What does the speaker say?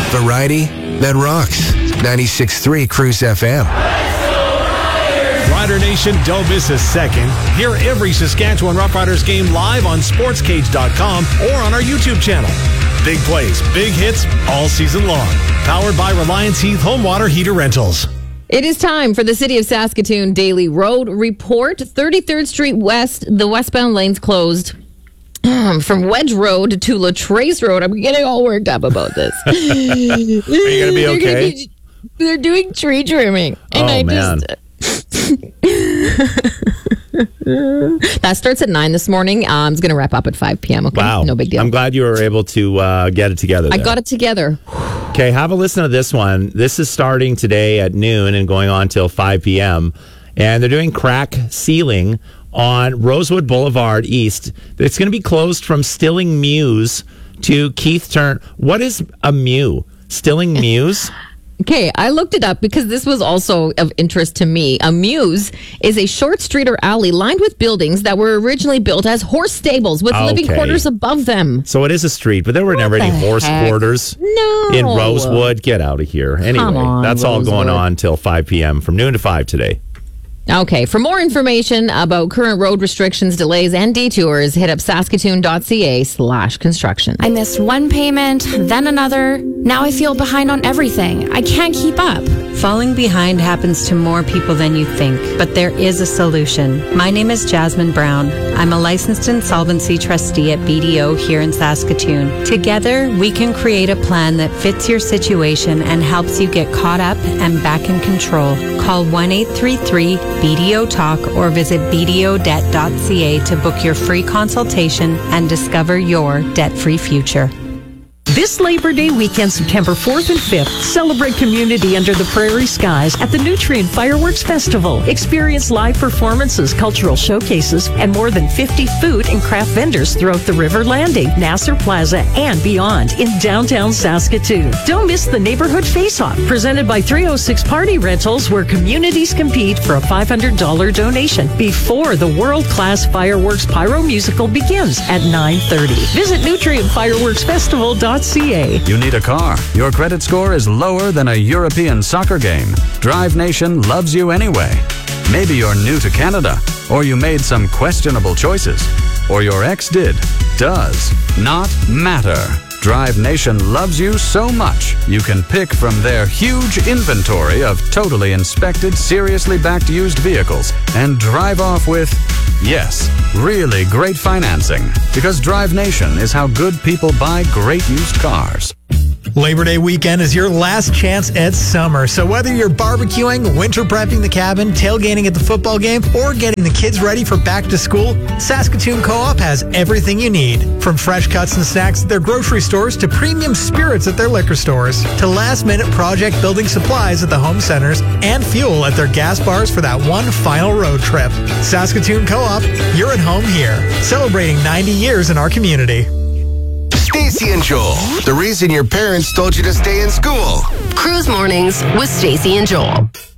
Variety that rocks. 96.3 Cruise FM. Rider Nation, don't miss a second. Hear every Saskatchewan Roughriders game live on sportscage.com or on our YouTube channel. Big plays, big hits all season long. Powered by Reliance Heath Home Water Heater Rentals. It is time for the City of Saskatoon Daily Road Report. 33rd Street West, the westbound lanes closed. From Wedge Road to Latrace Road. I'm getting all worked up about this. Are you going to be okay? They're doing tree trimming. And man. That starts at 9 this morning. It's going to wrap up at 5 p.m. Okay? Wow. No big deal. I'm glad you were able to get it together there. I got it together. Okay, have a listen to this one. This is starting today at noon and going on till 5 p.m. And they're doing crack sealing on Rosewood Boulevard East. It's going to be closed from Stilling Mews to Keith Turn. What is a mew? Stilling Mews? Okay, I looked it up because this was also of interest to me. A mews is a short street or alley lined with buildings that were originally built as horse stables with living quarters above them. So it is a street, but there were never any horse quarters in Rosewood. Get out of here. Anyway, that's all going on till 5 p.m. from noon to 5 today. Okay, for more information about current road restrictions, delays, and detours, hit up saskatoon.ca/construction. I missed one payment, then another. Now I feel behind on everything. I can't keep up. Falling behind happens to more people than you think, but there is a solution. My name is Jasmine Brown. I'm a licensed insolvency trustee at BDO here in Saskatoon. Together, we can create a plan that fits your situation and helps you get caught up and back in control. Call 1-833-BDO-TALK or visit bdodebt.ca to book your free consultation and discover your debt-free future. This Labor Day weekend, September 4th and 5th, celebrate community under the prairie skies at the Nutrien Fireworks Festival. Experience live performances, cultural showcases, and more than 50 food and craft vendors throughout the River Landing, Nasser Plaza, and beyond in downtown Saskatoon. Don't miss the Neighborhood Face-Off, presented by 306 Party Rentals, where communities compete for a $500 donation before the world-class Fireworks Pyro Musical begins at 9:30. Visit NutrienFireworksFestival.ca. You need a car. Your credit score is lower than a European soccer game. Drive Nation loves you anyway. Maybe you're new to Canada, or you made some questionable choices, or your ex did. Does not matter. Drive Nation loves you so much, you can pick from their huge inventory of totally inspected, seriously backed used vehicles and drive off with, yes, really great financing. Because Drive Nation is how good people buy great used cars. Labor Day weekend is your last chance at summer. So whether you're barbecuing, winter prepping the cabin, tailgating at the football game, or getting the kids ready for back to school, Saskatoon Co-op has everything you need. From fresh cuts and snacks at their grocery stores to premium spirits at their liquor stores, to last-minute project building supplies at the home centers, and fuel at their gas bars for that one final road trip. Saskatoon Co-op, you're at home here, celebrating 90 years in our community. Stacey and Joel, the reason your parents told you to stay in school. Cruise Mornings with Stacey and Joel.